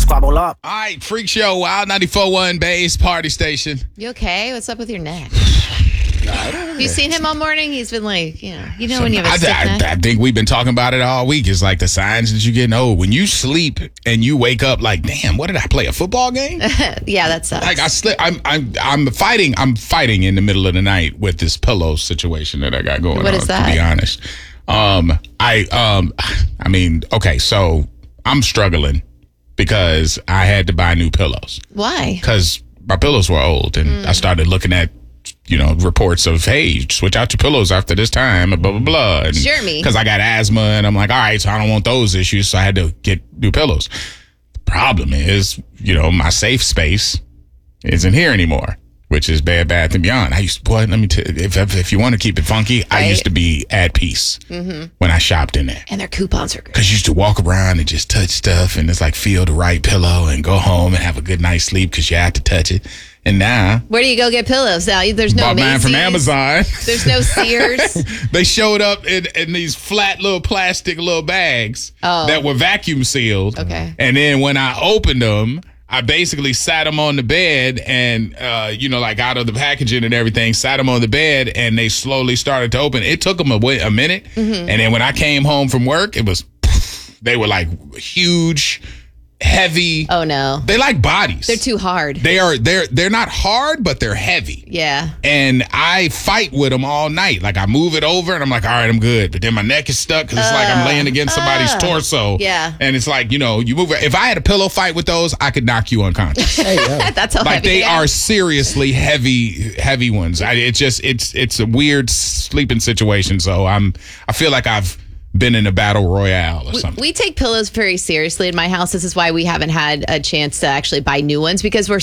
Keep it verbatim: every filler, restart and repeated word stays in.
squabble up. All right, Freak Show, Wild ninety-four point one Bay's Party Station. You okay? What's up with your neck? You seen him all morning? He's been like, you know, you know so when you have a I, stiff I, neck? I think we've been talking about it all week. It's like the signs that you're getting old. When you sleep and you wake up like, damn, what did I play, a football game? Yeah, that sucks. Like I slip, I'm, I'm, I'm fighting. I'm fighting in the middle of the night with this pillow situation that I got going What on. is that? To be honest, um, I, um, I mean, okay, so I'm struggling because I had to buy new pillows. Why? Because my pillows were old, and mm. I started looking at, you know, reports of, hey, switch out your pillows after this time, and blah, blah, blah. And sure me. Because I got asthma, and I'm like, all right, so I don't want those issues, so I had to get new pillows. The problem is, you know, my safe space isn't here anymore, which is Bed Bath and Beyond. I used to, boy, let me tell you, if, if, if you want to keep it funky, right. I used to be at peace mm-hmm. when I shopped in there. And their coupons are good. Because you used to walk around and just touch stuff, and it's like feel the right pillow and go home and have a good night's sleep because you had to touch it. And now, where do you go get pillows now? There's no bought mine Macy's. from Amazon. There's no Sears. They showed up in, in these flat little plastic little bags oh. that were vacuum sealed. Okay. And then when I opened them, I basically sat them on the bed and, uh, you know, like out of the packaging and everything, sat them on the bed, and they slowly started to open. It took them a, a minute. Mm-hmm. And then when I came home from work, it was, they were like huge, heavy. Oh no. They like bodies. They're too hard. They are they're they're not hard, but they're heavy. Yeah. And I fight with them all night. Like I move it over and I'm like, all right, I'm good. But then my neck is stuck because it's uh, like I'm laying against somebody's uh, torso. Yeah. And it's like, you know, you move it. If I had a pillow fight with those, I could knock you unconscious. Hey, yeah. That's how like heavy they they are seriously heavy, heavy ones. I, it's just it's it's a weird sleeping situation. So I'm I feel like I've been in a battle royale or we, something. We take pillows very seriously in my house. This is why we haven't had a chance to actually buy new ones, because we're